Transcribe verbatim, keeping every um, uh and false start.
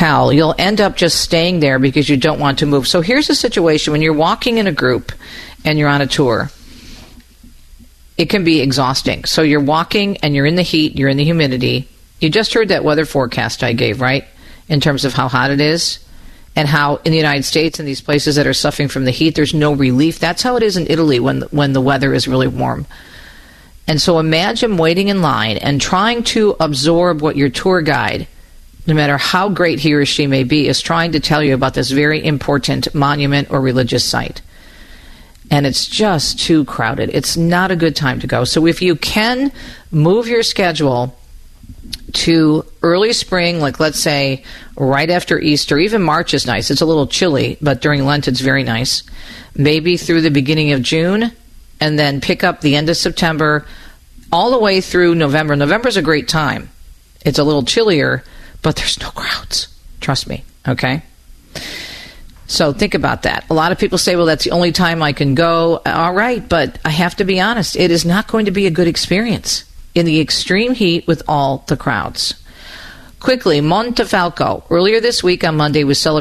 hotel, you'll end up just staying there because you don't want to move. So here's the situation. When you're walking in a group and you're on a tour, it can be exhausting. So you're walking and you're in the heat, you're in the humidity. You just heard that weather forecast I gave, right? In terms of how hot it is and how in the United States and these places that are suffering from the heat, there's no relief. That's how it is in Italy when when the weather is really warm. And so imagine waiting in line and trying to absorb what your tour guide, no matter how great he or she may be, is trying to tell you about this very important monument or religious site. And it's just too crowded. It's not a good time to go. So if you can move your schedule to early spring, like let's say right after Easter, even March is nice. It's a little chilly, but during Lent it's very nice. Maybe through the beginning of June, and then pick up the end of September all the way through November. November's a great time. It's a little chillier, but there's no crowds. Trust me, okay? So think about that. A lot of people say, well, that's the only time I can go. All right, but I have to be honest. It is not going to be a good experience in the extreme heat with all the crowds. Quickly, Montefalco. Earlier this week on Monday was celebrated